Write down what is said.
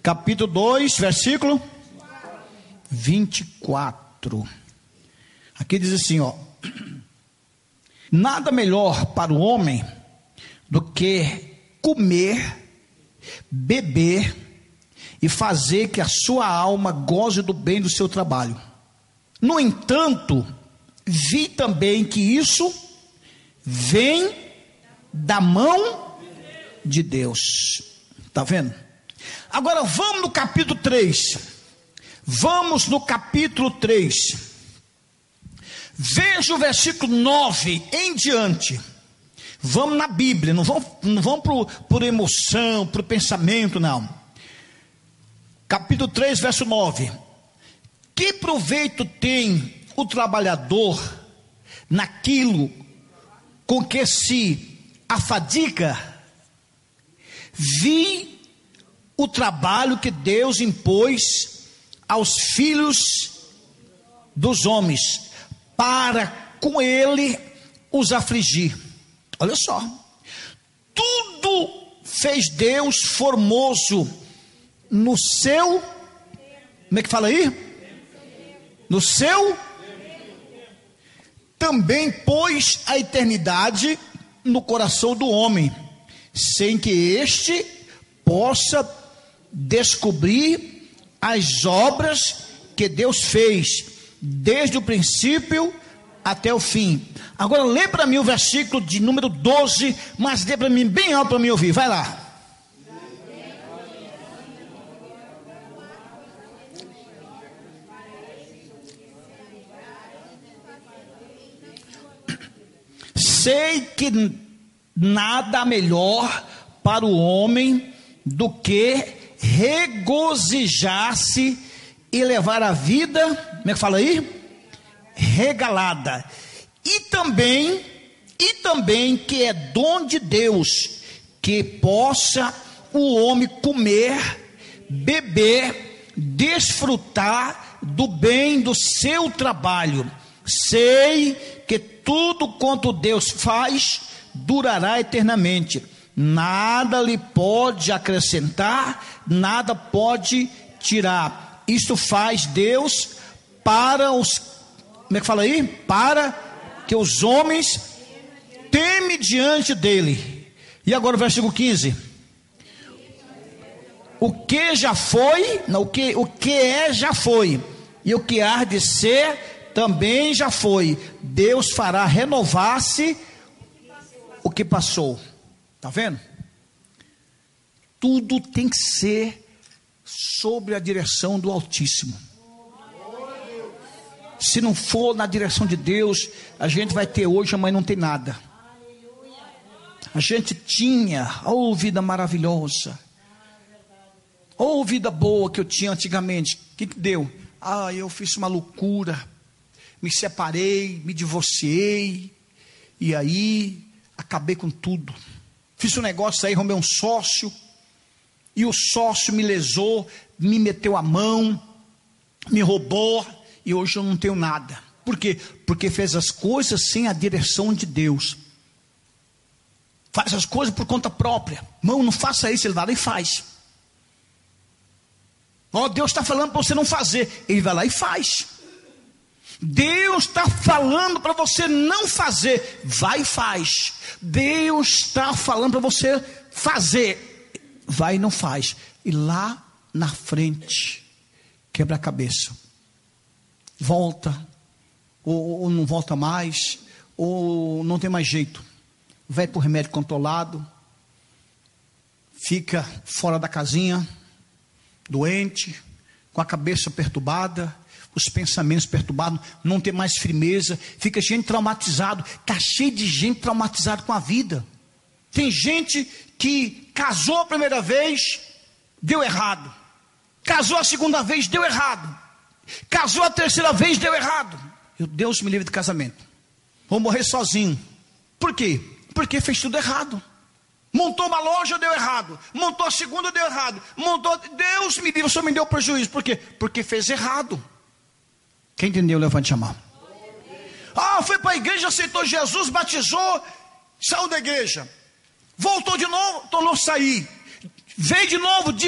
capítulo 2, versículo 24. Aqui diz assim, ó: nada melhor para o homem do que comer, beber e fazer que a sua alma goze do bem do seu trabalho. No entanto, vi também que isso vem da mão de Deus. Está vendo? Agora vamos no capítulo 3. Vamos no capítulo 3. Veja o versículo 9 em diante. Vamos na Bíblia, não vamos por emoção, por pensamento, não. Capítulo 3, verso 9. Que proveito tem o trabalhador naquilo com que se afadiga? Vi o trabalho que Deus impôs aos filhos dos homens, para com ele os afligir. Olha só, tudo fez Deus formoso no seu, como é que fala aí? No seu, também pôs a eternidade no coração do homem, sem que este possa descobrir as obras que Deus fez, desde o princípio até o fim. Agora lê para mim o versículo de número 12, mas lê para mim bem alto para mim ouvir, vai lá. Sei que nada melhor para o homem do que regozijar-se e levar a vida, como é que fala aí? Regalada. E também que é dom de Deus, que possa o homem comer, beber, desfrutar do bem do seu trabalho. Sei que tudo quanto Deus faz durará eternamente. Nada lhe pode acrescentar, nada pode tirar. Isto faz Deus para os, como é que fala aí? Para que os homens temem diante dele. E agora o versículo 15. O que já foi, não, o que é já foi, e o que há de ser também já foi. Deus fará renovar-se o que passou. Está vendo? Tudo tem que ser sobre a direção do Altíssimo. Se não for na direção de Deus, a gente vai ter hoje, amanhã não tem nada. A gente tinha, oh vida maravilhosa, oh vida boa que eu tinha antigamente. O que deu? Eu fiz uma loucura, me separei, me divorciei, e aí acabei com tudo. Fiz um negócio aí, arrumei um sócio, e o sócio me lesou, me meteu a mão, me roubou, e hoje eu não tenho nada. Por quê? Porque fez as coisas sem a direção de Deus. Faz as coisas por conta própria. Irmão, não faça isso. Ele vai lá e faz. Deus está falando para você não fazer, ele vai lá e faz. Deus está falando para você não fazer, vai e faz. Deus está falando para você fazer, vai e não faz. E lá na frente, quebra a cabeça. Volta, ou não volta mais, ou não tem mais jeito. Vai para o remédio controlado, fica fora da casinha, doente, com a cabeça perturbada, os pensamentos perturbados, não tem mais firmeza, fica gente traumatizado, está cheio de gente traumatizada com a vida. Tem gente que casou a primeira vez, deu errado, casou a segunda vez, deu errado, casou a terceira vez, deu errado. Deus me livre de casamento, vou morrer sozinho. Por quê? Porque fez tudo errado. Montou uma loja, deu errado. Montou a segunda, deu errado. Deus me livre, o Senhor me deu prejuízo. Por quê? Porque fez errado. Quem entendeu, levante a mão. Foi para a igreja, aceitou Jesus, batizou, saiu da igreja. Voltou de novo, tornou a sair. Veio de novo,